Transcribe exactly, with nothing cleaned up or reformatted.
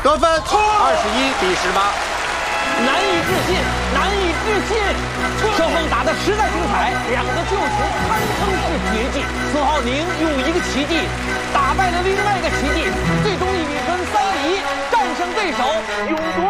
得分二十一比十八。 难以置信，难以置信！双方打得实在精彩，两个救球堪称是绝技。孙浩宁用一个奇迹打败了另外一个奇迹，最终以比分三比一战胜对手，勇夺